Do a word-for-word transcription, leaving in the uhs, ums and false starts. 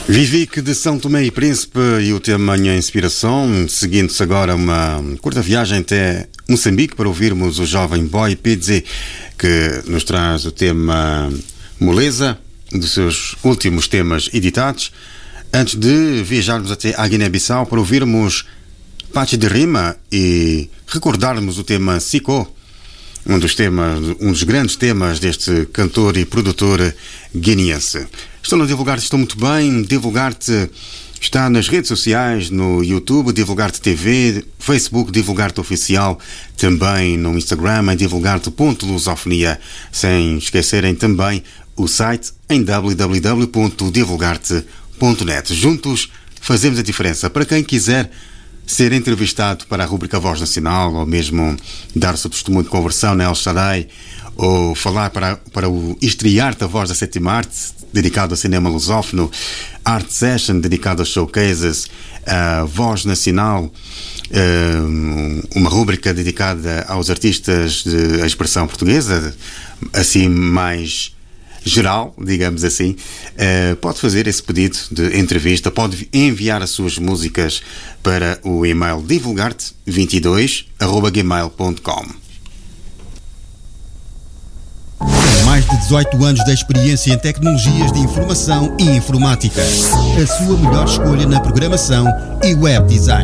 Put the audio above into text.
Vivique de São Tomé e Príncipe e o tema Minha Inspiração, seguindo-se agora uma curta viagem até Moçambique para ouvirmos o jovem Boy Pizzi, que nos traz o tema Moleza, dos seus últimos temas editados, antes de viajarmos até a Guiné-Bissau para ouvirmos Pache de Rima e recordarmos o tema Sicó, um dos temas, um dos grandes temas deste cantor e produtor guineense. Estou a divulgar-te, estou muito bem, divulgar-te está nas redes sociais, no YouTube, Divulgar-te T V, Facebook, Divulgar-te Oficial, também no Instagram, em Divulgar-te ponto lusofonia, sem esquecerem também o site em w w w ponto divulgarte ponto net. Juntos fazemos a diferença. Para quem quiser ser entrevistado para a rubrica Voz Nacional, ou mesmo dar o seu testemunho de conversão na El Shaddai, ou falar para, para o estrear-te a Voz da Sétima Arte, dedicado ao cinema lusófono, Art Session, dedicado aos showcases, a Voz Nacional, uma rubrica dedicada aos artistas de expressão portuguesa, assim mais geral, digamos assim, pode fazer esse pedido de entrevista, pode enviar as suas músicas para o e-mail divulgarte vinte e dois arroba gmail ponto com. Mais de dezoito anos de experiência em tecnologias de informação e informática. A sua melhor escolha na programação e web design.